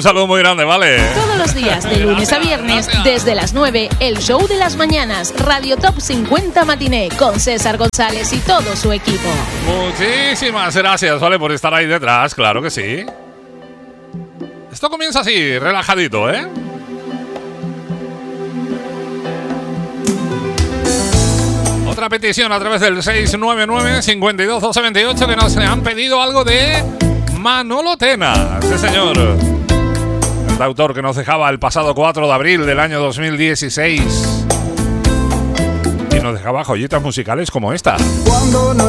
saludo muy grande, ¿vale? Todos los días, de lunes a viernes, desde las 9, el show de las mañanas, Radio Top 50 Matiné, con César González y todo su equipo. Muchísimas gracias, ¿vale? Por estar ahí detrás, claro que sí. Esto comienza así, relajadito, ¿eh? Otra petición a través del 699-52-228 que nos han pedido algo de Manolo Tena, sí señor. El autor que nos dejaba el pasado 4 de abril del año 2016 y nos dejaba joyitas musicales como esta.